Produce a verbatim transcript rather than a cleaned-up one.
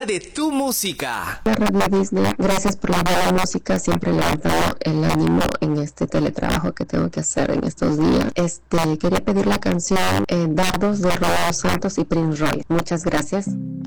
de tu música. La Radio Disney, gracias por la buena música, siempre levantado el ánimo en este teletrabajo que tengo que hacer en estos días. Este, quería pedir la canción eh, Dardos de Romeo Santos y Prince Royce. Muchas gracias.